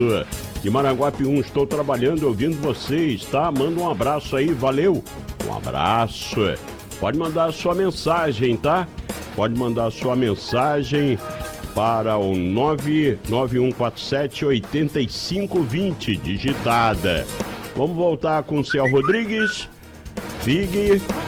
De Maranguape 1, estou trabalhando, ouvindo vocês, tá? Manda um abraço aí, valeu. Um abraço. Pode mandar a sua mensagem, tá? Pode mandar a sua mensagem para o 99147-8520, digitada. Vamos voltar com o Céu Rodrigues. Figue